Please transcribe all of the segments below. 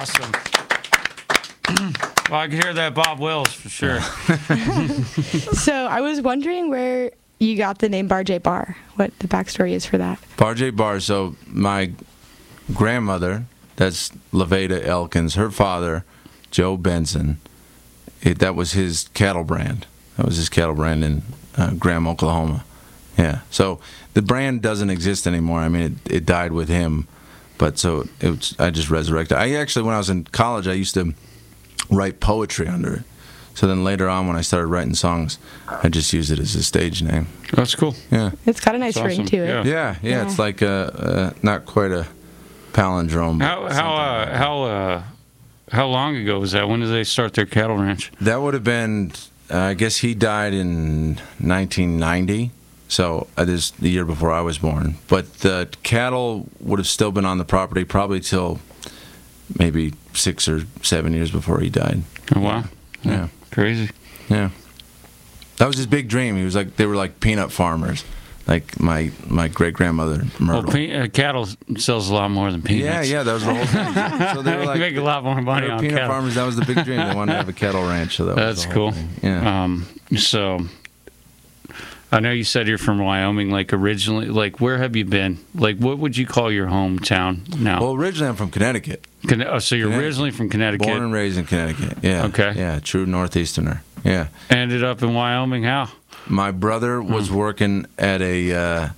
awesome. Well, I can hear that Bob Wills for sure. So I was wondering where you got the name Bar J Bar, what the backstory is for that. Bar J Bar, so my grandmother, that's Levada Elkins, her father, Joe Benson, that was his cattle brand. That was his cattle brand in Graham, Oklahoma. Yeah, so the brand doesn't exist anymore. I mean, it died with him, but so I just resurrected. I actually, when I was in college, I used to write poetry under it. So then later on, when I started writing songs, I just used it as a stage name. That's cool. Yeah. It's got a nice ring awesome. to it. Yeah. Yeah. It's like not quite a palindrome. but How long ago was that? When did they start their cattle ranch? that would have been, I guess he died in 1990. So it is the year before I was born. But the cattle would have still been on the property probably till maybe 6 or 7 years before he died. Oh, wow. Yeah. Crazy. Yeah. That was his big dream. He was like, they were like peanut farmers, like my great grandmother Myrtle. Well, cattle sells a lot more than peanuts. Yeah, that was the whole thing. So they were like, you make a lot more money they were on peanut cattle. farmers. That was the big dream. They wanted to have a cattle ranch. So That's was the whole cool. thing. Yeah. So I know you said you're from Wyoming. Like originally, like where have you been? Like what would you call your hometown now? Well, originally I'm from Connecticut. So you're originally from Connecticut. Born and raised in Connecticut. Yeah. Okay. Yeah, true Northeasterner. Yeah. Ended up in Wyoming. How? My brother was working at a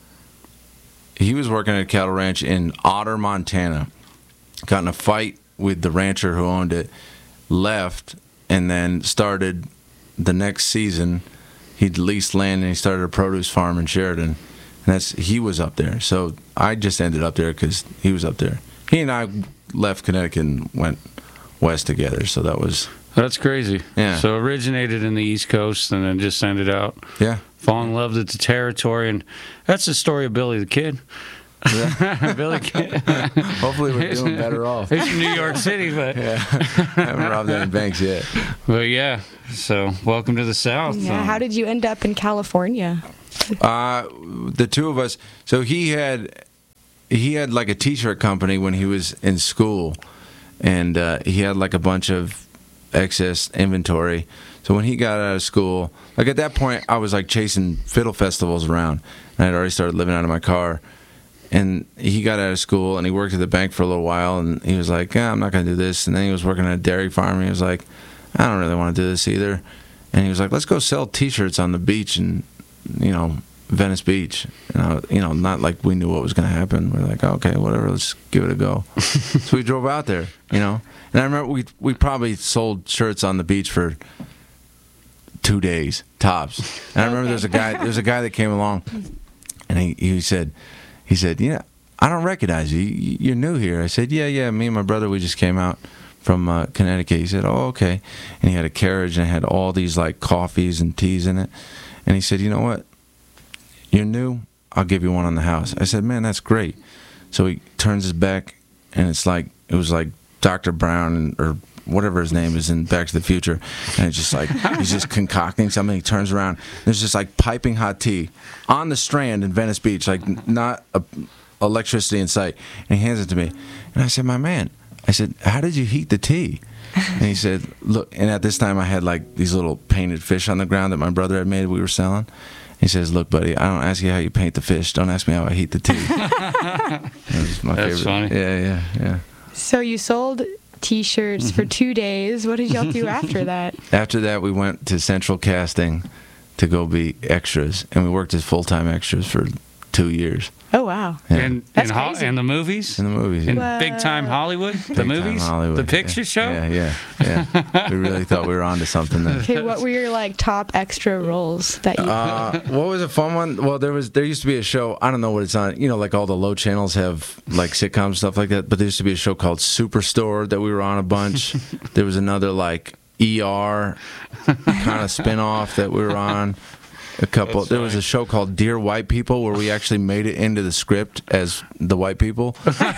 cattle ranch in Otter, Montana. Got in a fight with the rancher who owned it, left, and then started the next season. He'd leased land and he started a produce farm in Sheridan. And he was up there. So I just ended up there because he was up there. He and I left Connecticut and went west together. So That's crazy. Yeah. So originated in the East Coast and then just ended out. Yeah. Fall in love with the territory, and that's the story of Billy the Kid. Yeah. Billy Kid. Hopefully we're doing better off. He's from New York City, but Yeah. Haven't robbed any banks yet. but yeah. So welcome to the South. Yeah. How did you end up in California? The two of us. So he had like a T-shirt company when he was in school, and he had like a bunch of excess inventory. So when he got out of school, like at that point, I was like chasing fiddle festivals around, and I'd already started living out of my car. And he got out of school and he worked at the bank for a little while, and he was like, I'm not going to do this. And then he was working at a dairy farm, and he was like, I don't really want to do this either. And he was like, let's go sell T-shirts on the beach in, Venice Beach. And not like we knew what was going to happen. We're like, okay, whatever, let's give it a go. So we drove out there, And I remember we probably sold shirts on the beach for 2 days, tops. And I remember there's a guy that came along, and he said, yeah, I don't recognize you. You're new here. I said, yeah, me and my brother, we just came out from Connecticut. He said, oh, okay. And he had a carriage and it had all these like coffees and teas in it. And he said, you know what? You're new. I'll give you one on the house. I said, man, that's great. So he turns his back, and it was like Dr. Brown or whatever his name is in Back to the Future, and it's just like he's just concocting something. He turns around, there's just like piping hot tea on the Strand in Venice Beach, like not electricity in sight, and he hands it to me. And I said, my man, how did you heat the tea? And he said, look, and at this time I had like these little painted fish on the ground that my brother had made we were selling. He says, look, buddy, I don't ask you how you paint the fish, don't ask me how I heat the tea. That was my That's favorite. funny. Yeah. So you sold T-shirts for 2 days. What did y'all do after that? After that, we went to Central Casting to go be extras, and we worked as full-time extras for 2 years. Oh, wow. Yeah. That's crazy. In the movies? In the movies. In Yeah. big time Hollywood? The Big-time movies? Hollywood, The picture show? Yeah. We really thought we were onto something there. Okay, what were your top extra roles that you? What was a fun one? Well, there used to be a show. I don't know what it's on. Like all the low channels have like sitcoms and stuff like that. But there used to be a show called Superstore that we were on a bunch. There was another like ER kind of spinoff that we were on. A couple. There was a show called Dear White People where we actually made it into the script as the white people.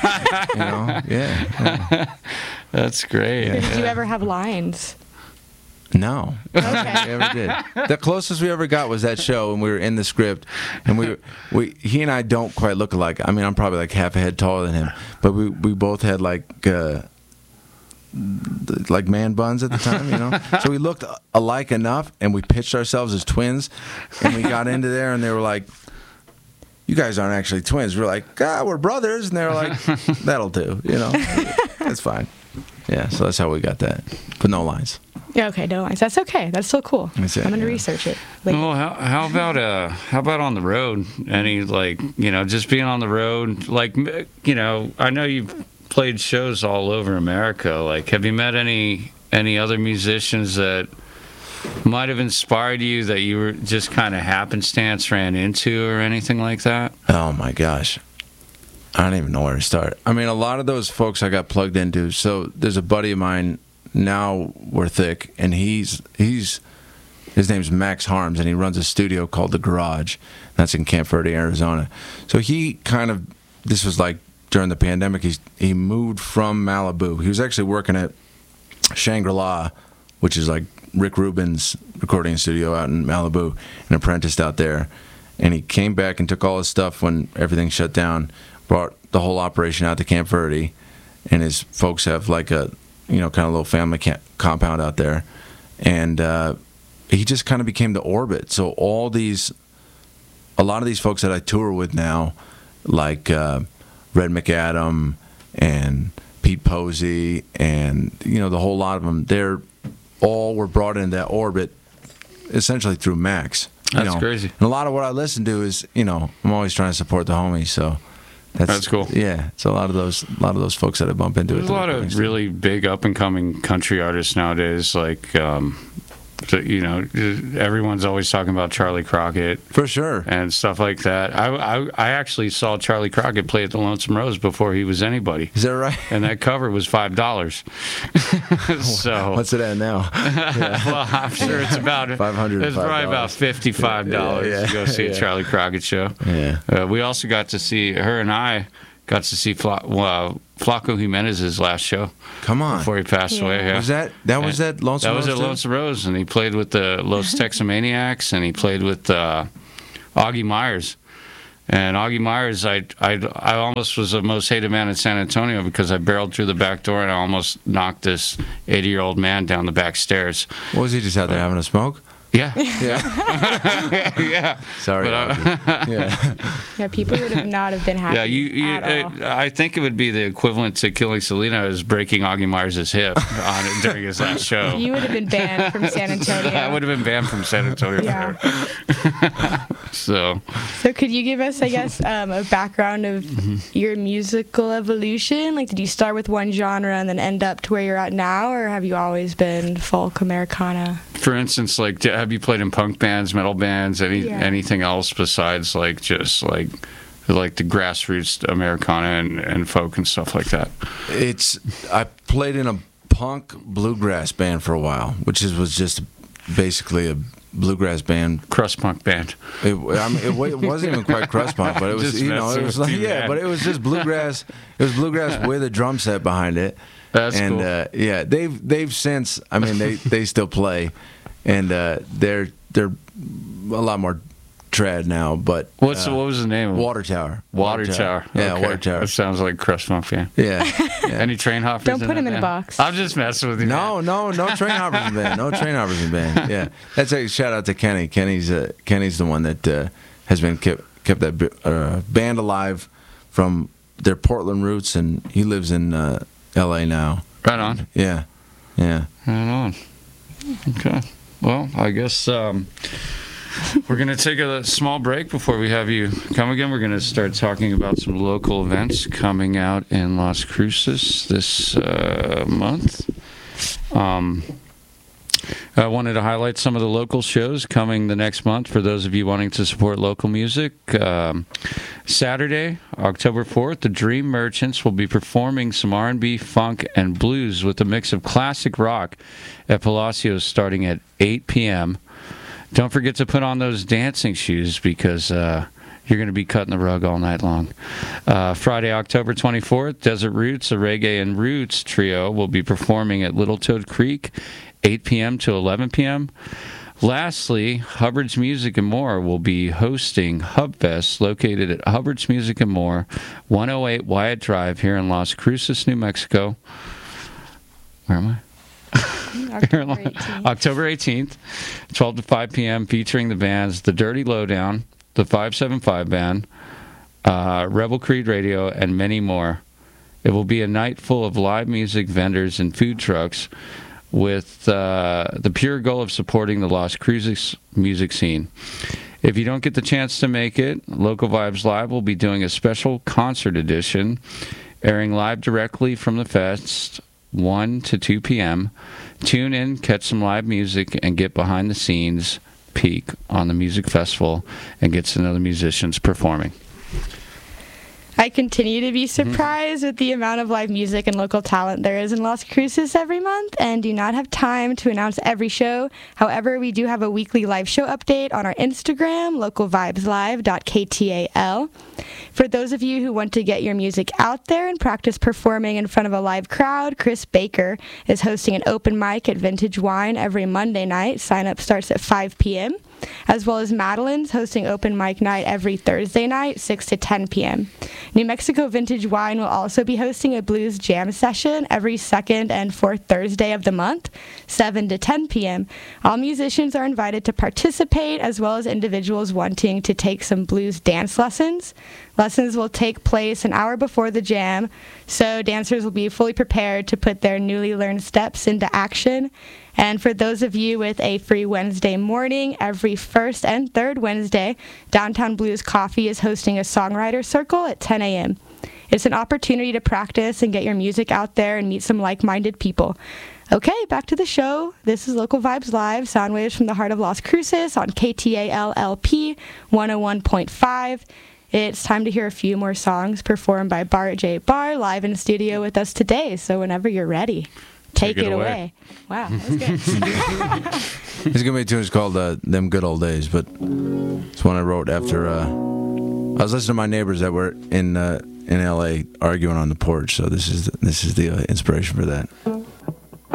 Yeah. That's great. Did you ever have lines? No. Okay. We ever did. The closest we ever got was that show, and we were in the script, and he and I don't quite look alike. I mean, I'm probably like half a head taller than him, but we both had like like man buns at the time, you know. So we looked alike enough, and we pitched ourselves as twins, and we got into there, and they were like, "You guys aren't actually twins." We're like, we're brothers," and they were like, "That'll do," you know. That's fine. Yeah, so that's how we got that, but no lines. Yeah, okay, no lines. That's okay. That's still cool. That's it, I'm gonna yeah. research it. Well, how about on the road? Any, like, you know, just being on the road, like, you know, I know you've played shows all over America. Like, have you met any other musicians that might have inspired you that you were just kind of happenstance ran into or anything like that? Oh my gosh, I don't even know where to start. I mean, a lot of those folks I got plugged into. So there's a buddy of mine. Now we're thick, and his name's Max Harms, and he runs a studio called The Garage. That's in Camp Verde, Arizona. So he kind of, this was like during the pandemic, he moved from Malibu. He was actually working at Shangri-La, which is like Rick Rubin's recording studio out in Malibu, and apprenticed out there. And he came back and took all his stuff when everything shut down, brought the whole operation out to Camp Verde, and his folks have like a, you know, kind of little family compound out there. And he just kind of became the orbit. So a lot of these folks that I tour with now, like Red McAdam and Pete Posey, and, you know, the whole lot of them, they're all were brought into that orbit essentially through Max. That's crazy. And a lot of what I listen to is, you know, I'm always trying to support the homies, so that's cool. Yeah, it's a lot of those folks that I bump into. There's a lot of really big up and coming country artists nowadays. Like, you know, everyone's always talking about Charlie Crockett for sure and stuff like that. I actually saw Charlie Crockett play at the Lonesome Rose before he was anybody. Is that right? And that cover was $5. So what's it at now? Yeah. Well, I'm sure it's about $500. It's probably about $55 to go see a Charlie Crockett show. Yeah. We also got to see her, and I got to see Flaco Jimenez's last show. Come on. Before he passed away. Yeah. Was that Lonesome Rose? That was at Lonesome Rose, and he played with the Los Texomaniacs, and he played with Augie Myers. And Augie Myers, I almost was the most hated man in San Antonio because I barreled through the back door and I almost knocked this 80-year-old man down the back stairs. What was he, just out there having a smoke? Yeah. Yeah. Yeah. Sorry. Yeah, people would not have been happy at all. I think it would be the equivalent to killing Selena as breaking Augie Myers' hip on it during his last show. You would have been banned from San Antonio. I would have been banned from San Antonio. Yeah. So could you give us, I guess, a background of your musical evolution? Like, did you start with one genre and then end up to where you're at now, or have you always been folk Americana? For instance, like, have you played in punk bands, metal bands, anything else besides like just like the grassroots Americana and folk and stuff like that? I played in a punk bluegrass band for a while, which was just basically a bluegrass band, crust punk band. It wasn't even quite crust punk, but it was, you know, it was like, yeah, but it was just bluegrass. It was bluegrass with a drum set behind it. That's and cool. Yeah, they've since, I mean, they still play, and they're a lot more trad now. But what was the name of it? Water Tower. Water Tower. Yeah, okay. Water Tower. That sounds like crust punk band. Yeah. Any train hoppers? Don't put him in a box. I'm just messing with you. No train hoppers in band. No train hoppers in band. Yeah, that's a shout out to Kenny. Kenny's the one that has been kept that band alive from their Portland roots, and he lives in L.A. now. Right on. Yeah. Right on. Okay. Well, I guess we're going to take a small break before we have you come again. We're going to start talking about some local events coming out in Las Cruces this month. I wanted to highlight some of the local shows coming the next month for those of you wanting to support local music. Saturday, October 4th, the Dream Merchants will be performing some R&B, funk, and blues with a mix of classic rock at Palacios starting at 8 p.m. Don't forget to put on those dancing shoes because you're going to be cutting the rug all night long. Friday, October 24th, Desert Roots, a reggae and roots trio, will be performing at Little Toad Creek, 8 p.m. to 11 p.m. Lastly, Hubbard's Music and More will be hosting Hubfest, located at Hubbard's Music and More, 108 Wyatt Drive here in Las Cruces, New Mexico. Where am I? October 18th. October 18th, 12 to 5 p.m., featuring the bands The Dirty Lowdown, the 575 Band, Rebel Creed Radio, and many more. It will be a night full of live music, vendors, and food trucks with the pure goal of supporting the Las Cruces music scene. If you don't get the chance to make it, Local Vibes Live will be doing a special concert edition, airing live directly from the fest, 1 to 2 p.m. Tune in, catch some live music, and get behind the scenes peek on the music festival and get to know the musicians performing. I continue to be surprised with the amount of live music and local talent there is in Las Cruces every month, and do not have time to announce every show. However, we do have a weekly live show update on our Instagram, localvibeslive.ktal. For those of you who want to get your music out there and practice performing in front of a live crowd, Chris Baker is hosting an open mic at Vintage Wine every Monday night. Sign up starts at 5 p.m. As well as Madeline's hosting open mic night every Thursday night, 6 to 10 p.m. New Mexico Vintage Wine will also be hosting a blues jam session every second and fourth Thursday of the month, 7 to 10 p.m. All musicians are invited to participate, as well as individuals wanting to take some blues dance lessons. Lessons will take place an hour before the jam, so dancers will be fully prepared to put their newly learned steps into action. And for those of you with a free Wednesday morning, every first and third Wednesday, Downtown Blues Coffee is hosting a songwriter circle at 10 a.m. It's an opportunity to practice and get your music out there and meet some like-minded people. Okay, back to the show. This is Local Vibes Live, sound waves from the heart of Las Cruces on KTAL-LP 101.5. It's time to hear a few more songs performed by Bart J. Barr live in studio with us today, so whenever you're ready. Take it away. Wow, that was good. It's going to be a tune. It's called Them Good Old Days, but it's one I wrote after I was listening to my neighbors that were in L.A. arguing on the porch, so this is the inspiration for that.